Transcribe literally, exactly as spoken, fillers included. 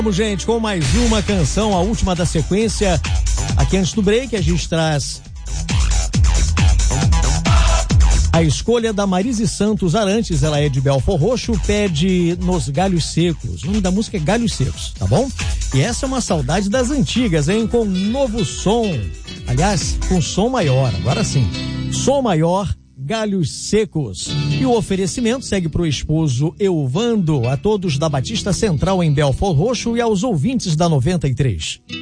Vamos, gente, com mais uma canção, a última da sequência. Aqui antes do break, a gente traz a escolha da Marise Santos Arantes. Ela é de Belford Roxo, pede Nos Galhos Secos. O nome da música é Galhos Secos, tá bom? E essa é uma saudade das antigas, hein? Com um novo som. Aliás, com som maior, agora sim. Som maior, Galhos Secos. E o oferecimento segue para o esposo Euvando, a todos da Batista Central em Belford Roxo e aos ouvintes da noventa e três.